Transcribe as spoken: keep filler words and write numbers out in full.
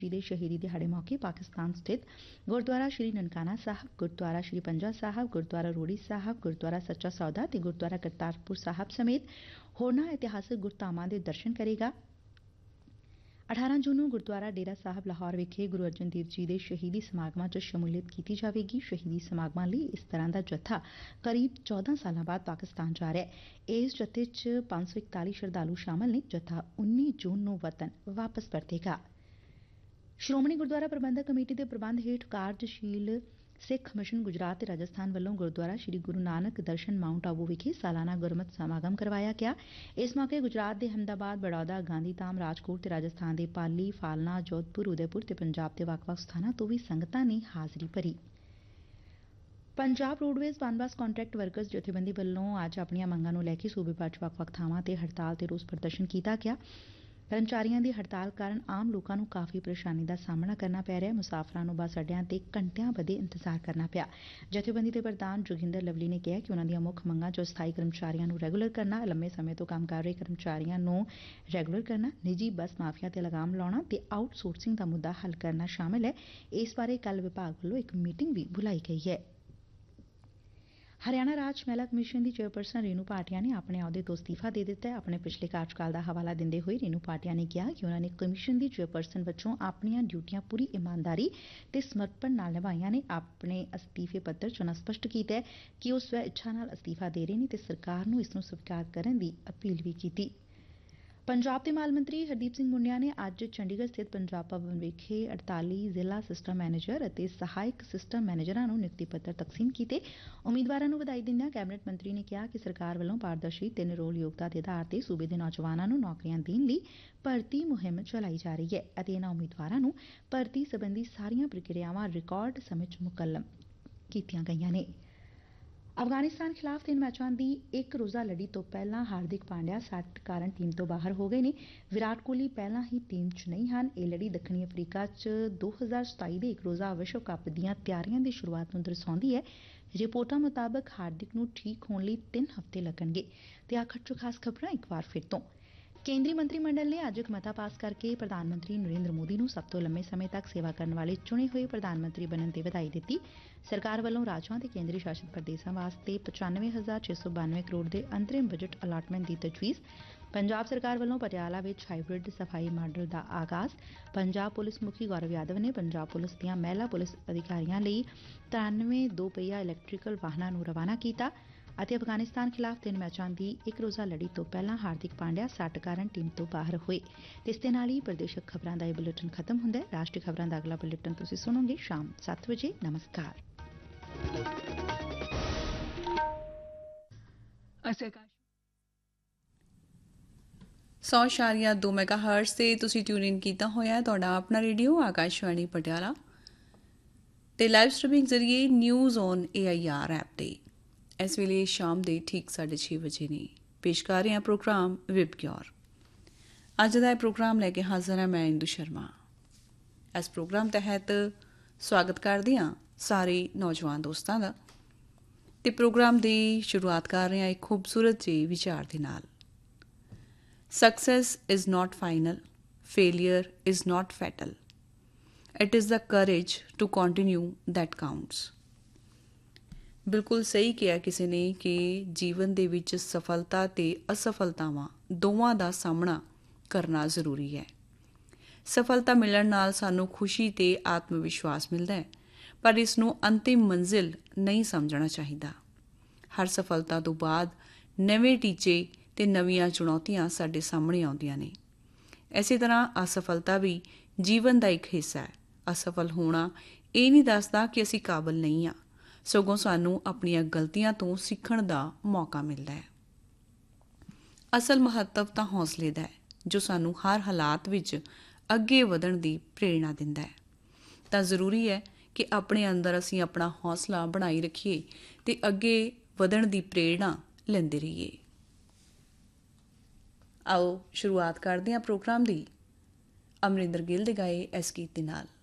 ਜੀ ਦੇ ਸ਼ਹੀਦੀ ਦਿਹਾੜੇ ਮੌਕੇ ਪਾਕਿਸਤਾਨ ਸਥਿਤ ਗੁਰਦੁਆਰਾ ਸ਼੍ਰੀ ਨਨਕਾਣਾ ਸਾਹਿਬ, ਗੁਰਦੁਆਰਾ ਸ਼੍ਰੀ ਪੰਜਾ ਸਾਹਿਬ, ਗੁਰਦੁਆਰਾ ਰੋੜੀ ਸਾਹਿਬ, ਗੁਰਦੁਆਰਾ ਸੱਚਾ ਸੌਦਾ ਤੇ ਗੁਰਦੁਆਰਾ ਕਰਤਾਰਪੁਰ ਸਾਹਿਬ ਸਮੇਤ ਹੋਰਨਾਂ ਇਤਿਹਾਸਕ ਗੁਰਧਾਮਾਂ ਦੇ ਦਰਸ਼ਨ ਕਰੇਗਾ। ਅਠਾਰਾਂ ਜੂਨ ਨੂੰ ਗੁਰਦੁਆਰਾ ਡੇਰਾ ਸਾਹਿਬ ਲਾਹੌਰ ਵਿਖੇ ਗੁਰੂ ਅਰਜਨ ਦੇਵ ਜੀ ਦੇ ਸ਼ਹੀਦੀ ਸਮਾਗਮਾਂ 'ਚ ਸ਼ਮੂਲੀਅਤ ਕੀਤੀ ਜਾਵੇਗੀ। ਸ਼ਹੀਦੀ ਸਮਾਗਮਾਂ ਲਈ ਇਸ ਤਰ੍ਹਾਂ ਦਾ ਜੱਥਾ ਕਰੀਬ ਚੌਦਾਂ ਸਾਲਾਂ ਬਾਅਦ ਪਾਕਿਸਤਾਨ ਜਾ ਰਿਹਾ ਹੈ। ਇਸ ਜੱਥੇ 'ਚ ਪੰਜ ਸੌ ਇਕਤਾਲੀ ਸ਼ਰਧਾਲੂ ਸ਼ਾਮਲ ਨੇ। ਜੱਥਾ ਉੱਨੀ ਜੂਨ ਨੂੰ ਵਤਨ ਵਾਪਸ ਪਰਤੇਗਾ। ਸ਼੍ਰੋਮਣੀ ਗੁਰਦੁਆਰਾ ਪ੍ਰਬੰਧਕ ਕਮੇਟੀ ਦੇ ਪ੍ਰਬੰਧ ਹੇਠ ਕਾਰਜਸ਼ੀਲ ਸਿੱਖ ਮਿਸ਼ਨ ਗੁਜਰਾਤ ਤੇ ਰਾਜਸਥਾਨ ਵੱਲੋਂ ਗੁਰਦੁਆਰਾ ਸ਼੍ਰੀ ਗੁਰੂ ਨਾਨਕ ਦਰਸ਼ਨ ਮਾਊਂਟ ਆਬੂ ਵਿਖੇ ਸਾਲਾਨਾ ਗੁਰਮਤਿ ਸਮਾਗਮ ਕਰਵਾਇਆ ਗਿਆ। ਇਸ ਮੌਕੇ ਗੁਜਰਾਤ ਦੇ ਅਹਿਮਦਾਬਾਦ, ਬੜੌਦਾ, ਗਾਂਧੀਧਾਮ, ਰਾਜਕੋਟ ਤੇ ਰਾਜਸਥਾਨ ਦੇ ਪਾਲੀ, ਫਾਲਨਾ, ਜੋਧਪੁਰ, ਉਦੈਪੁਰ ਤੇ ਪੰਜਾਬ ਦੇ ਵੱਖ-ਵੱਖ ਸਥਾਨਾਂ ਤੋਂ ਵੀ ਸੰਗਤਾਂ ਨੇ ਹਾਜ਼ਰੀ ਭਰੀ। Punjab roadways Punbus contract workers ਜਥੇਬੰਦੀ ਵੱਲੋਂ ਅੱਜ ਆਪਣੀਆਂ ਮੰਗਾਂ ਨੂੰ ਲੈ ਕੇ ਸੂਬੇ ਭਰ 'ਚ ਵੱਖ-ਵੱਖ ਥਾਵਾਂ ਤੇ ਹੜਤਾਲ ਤੇ ਰੋਸ ਪ੍ਰਦਰਸ਼ਨ ਕੀਤਾ ਗਿਆ। ਕਰਮਚਾਰੀਆਂ ਦੀ ਹੜਤਾਲ ਕਾਰਨ ਆਮ ਲੋਕਾਂ ਨੂੰ ਕਾਫੀ ਪਰੇਸ਼ਾਨੀ ਦਾ ਸਾਹਮਣਾ ਕਰਨਾ ਪੈ ਰਿਹਾ। ਮੁਸਾਫਰਾਂ ਨੂੰ ਬੱਸ ਅੱਡਿਆਂ ਤੇ ਘੰਟਿਆਂ ਬੱਧੇ ਇੰਤਜ਼ਾਰ ਕਰਨਾ ਪਿਆ। ਜਥੇਬੰਦੀ ਦੇ ਪ੍ਰਧਾਨ ਜੋਗਿੰਦਰ ਲਵਲੀ ਨੇ ਕਿਹਾ ਕਿ ਉਨ੍ਹਾਂ ਦੀਆਂ ਮੁੱਖ ਮੰਗਾਂ 'ਚ ਸਥਾਈ ਕਰਮਚਾਰੀਆਂ ਨੂੰ ਰੈਗੂਲਰ ਕਰਨਾ, ਲੰਮੇ ਸਮੇਂ ਤੋਂ ਕੰਮ ਕਰ ਰਹੇ ਕਰਮਚਾਰੀਆਂ ਨੂੰ ਰੈਗੂਲਰ ਕਰਨਾ, ਨਿੱਜੀ ਬੱਸ ਮਾਫੀਆ ਤੇ ਲਗਾਮ ਲਾਉਣਾ ਤੇ ਆਊਟਸੋਰਸਿੰਗ ਦਾ ਮੁੱਦਾ ਹੱਲ ਕਰਨਾ ਸ਼ਾਮਲ ਹੈ। ਇਸ ਬਾਰੇ ਕੱਲ੍ਹ ਵਿਭਾਗ ਵੱਲੋਂ ਇੱਕ ਮੀਟਿੰਗ ਵੀ ਬੁਲਾਈ ਗਈ ਹੈ। ਹਰਿਆਣਾ ਰਾਜ ਮਹਿਲਾ ਕਮਿਸ਼ਨ ਦੀ ਚੇਅਰਪਰਸਨ ਰੇਨੂ ਭਾਟੀਆ ਨੇ ਆਪਣੇ ਅਹੁਦੇ ਤੋਂ ਅਸਤੀਫਾ ਦੇ ਦਿੱਤਾ ਹੈ। ਆਪਣੇ ਪਿਛਲੇ ਕਾਰਜਕਾਲ ਦਾ ਹਵਾਲਾ ਦਿੰਦੇ ਹੋਏ ਰੇਨੂ ਭਾਟੀਆ ਨੇ ਕਿਹਾ ਕਿ ਉਨ੍ਹਾਂ ਨੇ ਕਮਿਸ਼ਨ ਦੀ ਚੇਅਰਪਰਸਨ ਵਜੋਂ ਆਪਣੀਆਂ ਡਿਊਟੀਆਂ ਪੂਰੀ ਇਮਾਨਦਾਰੀ ਤੇ ਸਮਰਪਣ ਨਾਲ ਨਿਭਾਈਆਂ ਨੇ। ਆਪਣੇ ਅਸਤੀਫੇ ਪੱਤਰ 'ਚ ਉਨ੍ਹਾਂ ਸਪਸ਼ਟ ਕੀਤਾ ਹੈ ਕਿ ਉਹ ਸਵੈ ਇੱਛਾ ਨਾਲ ਅਸਤੀਫਾ ਦੇ ਰਹੇ ਨੇ ਤੇ ਸਰਕਾਰ ਨੂੰ ਇਸ ਨੂੰ ਸਵੀਕਾਰ ਕਰਨ ਦੀ ਅਪੀਲ ਵੀ ਕੀਤੀ। ਪੰਜਾਬ ਦੇ ਮਾਲ ਮੰਤਰੀ ਹਰਦੀਪ ਸਿੰਘ ਮੁੰਡਿਆ ਨੇ ਅੱਜ ਚੰਡੀਗੜ੍ਹ ਸਥਿਤ ਪੰਜਾਬ ਭਵਨ ਵਿਖੇ ਅੜਤਾਲੀ ਜ਼ਿਲ੍ਹਾ ਸਿਸਟਮ ਮੈਨੇਜਰ ਅਤੇ ਸਹਾਇਕ ਸਿਸਟਮ ਮੈਨੇਜਰਾਂ ਨੂੰ ਨਿਯੁਕਤੀ ਪੱਤਰ ਤਕਸੀਮ ਕੀਤੇ। ਉਮੀਦਵਾਰਾਂ ਨੂੰ ਵਧਾਈ ਦਿੰਦਿਆਂ ਕੈਬਨਿਟ ਮੰਤਰੀ ਨੇ ਕਿਹਾ ਕਿ ਸਰਕਾਰ ਵੱਲੋਂ ਪਾਰਦਰਸ਼ੀ ਤਿੰਨ ਰੋਲ ਯੋਗਤਾ ਦੇ ਆਧਾਰ ਤੇ ਸੂਬੇ ਦੇ ਨੌਜਵਾਨਾਂ ਨੂੰ ਨੌਕਰੀਆਂ ਦੇਣ ਲਈ ਭਰਤੀ ਮੁਹਿੰਮ ਚਲਾਈ ਜਾ ਰਹੀ ਹੈ ਅਤੇ ਇਨ੍ਹਾਂ ਉਮੀਦਵਾਰਾਂ ਨੂੰ ਭਰਤੀ ਸਬੰਧੀ ਸਾਰੀਆਂ ਪ੍ਰਕਿਰਿਆਵਾਂ ਰਿਕਾਰਡ ਸਮੇਂ 'ਚ ਮੁਕੰਮਲ ਕੀਤੀਆਂ ਗਈਆਂ ਨੇ। ਅਫਗਾਨਿਸਤਾਨ ਖਿਲਾਫ ਤਿੰਨ ਮੈਚਾਂ ਦੀ ਇੱਕ ਰੋਜ਼ਾ ਲੜੀ ਤੋਂ ਪਹਿਲਾਂ ਹਾਰਦਿਕ ਪਾਂਡਿਆ ਸੱਟ ਕਾਰਨ ਟੀਮ ਤੋਂ ਬਾਹਰ ਹੋ ਗਏ ਨੇ। ਵਿਰਾਟ ਕੋਹਲੀ ਪਹਿਲਾਂ ਹੀ ਟੀਮ 'ਚ ਨਹੀਂ ਹਨ। ਇਹ ਲੜੀ ਦੱਖਣੀ ਅਫਰੀਕਾ 'ਚ ਦੋ ਹਜ਼ਾਰ ਸਤਾਈ ਦੇ ਇੱਕ ਰੋਜ਼ਾ ਵਿਸ਼ਵ ਕੱਪ ਦੀਆਂ ਤਿਆਰੀਆਂ ਦੀ ਸ਼ੁਰੂਆਤ ਨੂੰ ਦਰਸਾਉਂਦੀ ਹੈ। ਰਿਪੋਰਟਾਂ ਮੁਤਾਬਕ ਹਾਰਦਿਕ ਨੂੰ ਠੀਕ ਹੋਣ ਲਈ ਤਿੰਨ ਹਫ਼ਤੇ ਲੱਗਣਗੇ। ਤੇ ਆਖਰ 'ਚ ਖਾਸ ਖਬਰਾਂ ਇੱਕ ਵਾਰ ਫਿਰ ਤੋਂ। ਕੇਂਦਰੀ ਮੰਤਰੀ ਮੰਡਲ ਨੇ ਅੱਜ ਇੱਕ ਮਤਾ ਪਾਸ ਕਰਕੇ ਪ੍ਰਧਾਨ ਮੰਤਰੀ ਨਰਿੰਦਰ ਮੋਦੀ ਨੂੰ ਸਭ ਤੋਂ ਲੰਮੇ ਸਮੇਂ ਤੱਕ ਸੇਵਾ ਕਰਨ ਵਾਲੇ ਚੁਣੇ ਹੋਏ ਪ੍ਰਧਾਨ ਮੰਤਰੀ ਬਣਨ ਤੇ ਵਧਾਈ ਦਿੱਤੀ। ਸਰਕਾਰ ਵੱਲੋਂ ਰਾਜਾਂ ਤੇ ਕੇਂਦਰੀ ਸ਼ਾਸਿਤ ਪ੍ਰਦੇਸ਼ਾਂ ਵਾਸਤੇ ਪਚਾਨਵੇਂ ਹਜ਼ਾਰ ਛੇ ਸੌ ਬਾਨਵੇਂ ਕਰੋੜ ਦੇ ਅੰਤਰਿਮ ਬਜਟ ਅਲਾਟਮੈਂਟ ਦੀ ਤਜਵੀਜ਼। ਪੰਜਾਬ ਸਰਕਾਰ ਵੱਲੋਂ ਪਟਿਆਲਾ ਵਿੱਚ ਹਾਈਬ੍ਰਿਡ ਸਫਾਈ ਮਾਡਲ ਦਾ ਆਗਾਜ਼। ਪੰਜਾਬ ਪੁਲਿਸ ਮੁਖੀ ਗੌਰਵ ਯਾਦਵ ਨੇ ਪੰਜਾਬ ਪੁਲਿਸ ਦੀਆਂ ਮਹਿਲਾ ਪੁਲਿਸ ਅਧਿਕਾਰੀਆਂ ਲਈ ਤਰਾਨਵੇਂ ਦੋ ਪਹੀਆ ਇਲੈਕਟ੍ਰੀਕਲ ਵਾਹਨਾਂ ਨੂੰ ਰਵਾਨਾ ਕੀਤਾ। ਅਤੇ ਅਫਗਾਨਿਸਤਾਨ ਖਿਲਾਫ ਤਿੰਨ ਮੈਚਾਂ ਦੀ ਇੱਕ ਰੋਜ਼ਾ ਲੜੀ ਤੋਂ ਪਹਿਲਾਂ ਹਾਰਦਿਕ ਪਾਂਡਿਆ ਸੱਟ ਕਾਰਨ ਟੀਮ ਤੋਂ ਬਾਹਰ ਹੋਏ। ਤੇ ਇਸ ਦੇ ਨਾਲ ਹੀ ਪ੍ਰਦੇਸ਼ਕ ਖਬਰਾਂ ਦਾ ਇਹ ਬੁਲੇਟਿਨ ਖਤਮ ਹੁੰਦਾ ਹੈ। ਰਾਸ਼ਟਰੀ ਖਬਰਾਂ ਦਾ ਅਗਲਾ ਬੁਲੇਟਿਨ ਤੁਸੀਂ ਸੁਣੋਗੇ ਸ਼ਾਮ ਸੱਤ ਵਜੇ। ਨਮਸਕਾਰ। ਸੌ ਇਸ਼ਾਰੀਆ ਦੋ ਮੈਗਾ ਹਰਟਜ਼ ਤੇ ਤੁਸੀਂ ਟਿਊਨ ਇਨ ਕੀਤਾ ਹੋਇਆ ਹੈ ਤੁਹਾਡਾ ਆਪਣਾ ਰੇਡੀਓ ਆਕਾਸ਼ਵਾਣੀ ਪਟਿਆਲਾ ਤੇ ਲਾਈਵ ਸਟ੍ਰੀਮਿੰਗ ਜ਼ਰੀਏ news on A I R app ਤੇ ਇਸ ਵੇਲੇ ਸ਼ਾਮ ਦੇ ਠੀਕ ਸਾਢੇ ਛੇ ਵਜੇ ਨੇ। ਪੇਸ਼ ਕਰ ਰਹੇ ਹਾਂ ਪ੍ਰੋਗਰਾਮ ਵਿਬ ਕਿਓਰ। ਅੱਜ ਦਾ ਇਹ ਪ੍ਰੋਗਰਾਮ ਲੈ ਕੇ ਹਾਜ਼ਰ ਹਾਂ ਮੈਂ ਇੰਦੂ ਸ਼ਰਮਾ। ਇਸ ਪ੍ਰੋਗਰਾਮ ਤਹਿਤ ਸਵਾਗਤ ਕਰਦੇ ਹਾਂ ਸਾਰੇ ਨੌਜਵਾਨ ਦੋਸਤਾਂ ਦਾ ਤੇ ਪ੍ਰੋਗਰਾਮ ਦੀ ਸ਼ੁਰੂਆਤ ਕਰ ਰਹੇ ਹਾਂ ਇੱਕ ਖੂਬਸੂਰਤ ਜਿਹੇ ਵਿਚਾਰ ਦੇ ਨਾਲ। Success is not final, failure is not fatal, it is the craze to continue that counts. ਬਿਲਕੁਲ ਸਹੀ ਕਿਹਾ ਕਿਸੇ ਨੇ ਕਿ ਜੀਵਨ ਦੇ ਵਿੱਚ ਸਫਲਤਾ ਤੇ ਅਸਫਲਤਾਵਾਂ ਦੋਵਾਂ ਦਾ ਸਾਹਮਣਾ ਕਰਨਾ ਜ਼ਰੂਰੀ ਹੈ। ਸਫਲਤਾ ਮਿਲਣ ਨਾਲ ਸਾਨੂੰ ਖੁਸ਼ੀ ਤੇ ਆਤਮ ਵਿਸ਼ਵਾਸ ਮਿਲਦਾ ਹੈ, ਪਰ ਇਸ ਨੂੰ ਅੰਤਿਮ ਮੰਜ਼ਿਲ ਨਹੀਂ ਸਮਝਣਾ ਚਾਹੀਦਾ। ਹਰ ਸਫਲਤਾ ਤੋਂ ਬਾਅਦ ਨਵੇਂ ਟੀਚੇ ਤੇ ਨਵੀਆਂ ਚੁਣੌਤੀਆਂ ਸਾਡੇ ਸਾਹਮਣੇ ਆਉਂਦੀਆਂ ਨੇ। ਇਸੇ ਤਰ੍ਹਾਂ ਅਸਫਲਤਾ ਵੀ ਜੀਵਨ ਦਾ ਇੱਕ ਹਿੱਸਾ ਹੈ। ਅਸਫਲ ਹੋਣਾ ਇਹ ਨਹੀਂ ਦੱਸਦਾ ਕਿ ਅਸੀਂ ਕਾਬਲ ਨਹੀਂ ਹਾਂ, ਸਗੋਂ ਸਾਨੂੰ ਆਪਣੀਆਂ ਗਲਤੀਆਂ ਤੋਂ ਸਿੱਖਣ ਦਾ ਮੌਕਾ ਮਿਲਦਾ ਹੈ। ਅਸਲ ਮਹੱਤਵ ਤਾਂ ਹੌਸਲੇ ਦਾ ਹੈ, ਜੋ ਸਾਨੂੰ ਹਰ ਹਾਲਾਤ ਵਿੱਚ ਅੱਗੇ ਵਧਣ ਦੀ ਪ੍ਰੇਰਣਾ ਦਿੰਦਾ ਹੈ। ਤਾਂ ਜ਼ਰੂਰੀ ਹੈ ਕਿ ਆਪਣੇ ਅੰਦਰ ਅਸੀਂ ਆਪਣਾ ਹੌਸਲਾ ਬਣਾਈ ਰੱਖੀਏ ਤੇ ਅੱਗੇ ਵਧਣ ਦੀ ਪ੍ਰੇਰਣਾ ਲੈਂਦੇ ਰਹੀਏ। ਆਓ ਸ਼ੁਰੂਆਤ ਕਰਦੇ ਹਾਂ ਪ੍ਰੋਗਰਾਮ ਦੀ ਅਮਰਿੰਦਰ ਗਿੱਲ ਦੇ ਗਾਏ ਇਸ ਗੀਤ ਦੇ ਨਾਲ।